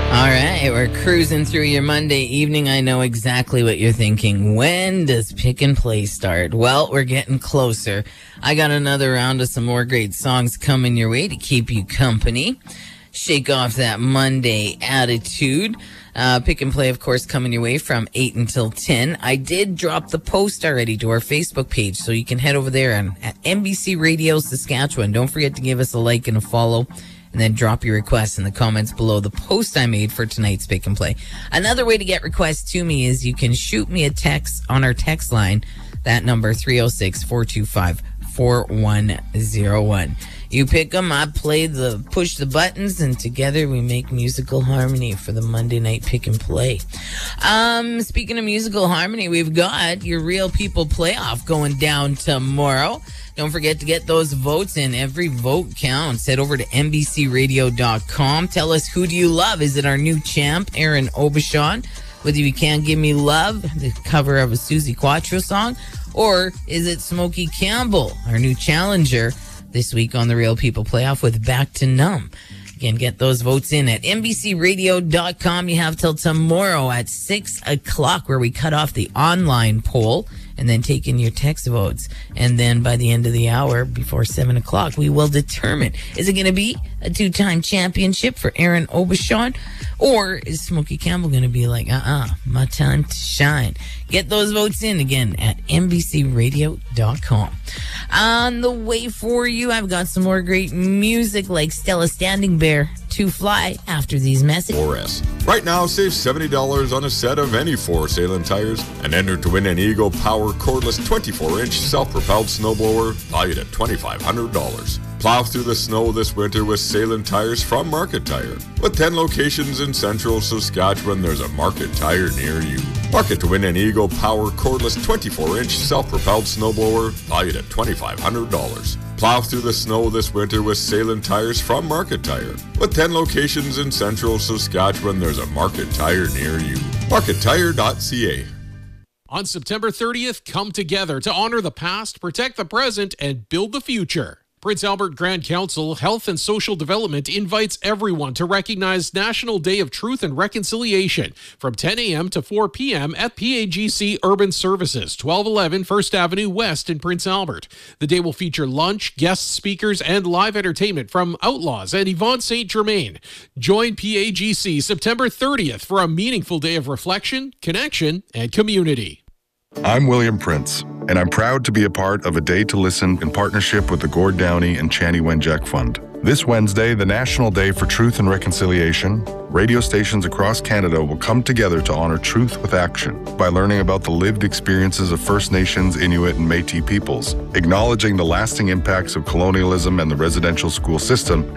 All right, we're cruising through your Monday evening. I know exactly what you're thinking. When does Pick and Play start? Well, we're getting closer. I got another round of some more great songs coming your way to keep you company. Shake off that Monday attitude. Pick and Play, of course, coming your way from 8 until 10. I did drop the post already to our Facebook page, so you can head over there at NBC Radio Saskatchewan. Don't forget to give us a like and a follow, and then drop your requests in the comments below the post I made for tonight's Pick and Play. Another way to get requests to me is you can shoot me a text on our text line. That number, 306-425-4101. You pick them, I push the buttons, and together we make musical harmony for the Monday night Pick and Play. Speaking of musical harmony, we've got your Real People Playoff going down tomorrow. Don't forget to get those votes in. Every vote counts. Head over to NBCRadio.com. Tell us, who do you love? Is it our new champ, Aaron Aubuchon, with You Can't Give Me Love, the cover of a Susie Quattro song? Or is it Smokey Campbell, our new challenger this week on the Real People Playoff with Back to Numb? Again, get those votes in at NBCRadio.com. You have till tomorrow at 6 o'clock where we cut off the online poll and then take in your text votes. And then by the end of the hour, before 7 o'clock, we will determine, is it going to be a two-time championship for Aaron Aubuchon? Or is Smokey Campbell going to be like, my time to shine? Get those votes in again at NBCRadio.com. On the way for you, I've got some more great music like Stella Standing Bear, To Fly, after these messages. 4S. Right now, save $70 on a set of any 4 Salem tires and enter to win an Eagle Power cordless 24-inch self-propelled snowblower valued at $2,500. Plow through the snow this winter with Salem tires from Market Tire. With 10 locations in central Saskatchewan, there's a Market Tire near you. Market to win an Eagle Power cordless 24-inch self-propelled snowblower valued at $2,500. Plow through the snow this winter with Salem tires from Market Tire. With 10 locations in central Saskatchewan, there's a Market Tire near you. MarketTire.ca. On September 30th, come together to honor the past, protect the present, and build the future. Prince Albert Grand Council Health and Social Development invites everyone to recognize National Day of Truth and Reconciliation from 10 a.m. to 4 p.m. at PAGC Urban Services, 1211 First Avenue West in Prince Albert. The day will feature lunch, guest speakers, and live entertainment from Outlaws and Yvonne St. Germain. Join PAGC September 30th for a meaningful day of reflection, connection, and community. I'm William Prince, and I'm proud to be a part of A Day to Listen in partnership with the Gord Downey and Chani Wenjack Fund. This Wednesday, the National Day for Truth and Reconciliation, radio stations across Canada will come together to honor truth with action by learning about the lived experiences of First Nations, Inuit, and Métis peoples, acknowledging the lasting impacts of colonialism and the residential school system,